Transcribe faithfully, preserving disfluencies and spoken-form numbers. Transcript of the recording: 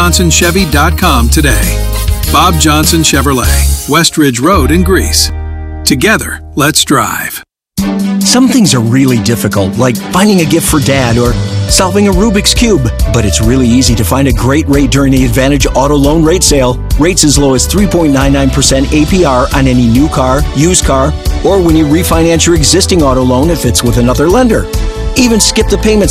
Johnson Chevy dot com today. Bob Johnson Chevrolet, West Ridge Road in Greece. Together, let's drive. Some things are really difficult, like finding a gift for Dad or solving a Rubik's Cube. But it's really easy to find a great rate during the Advantage Auto Loan Rate Sale. Rates as low as three point nine nine percent A P R on any new car, used car, or when you refinance your existing auto loan if it's with another lender. Even skip the payments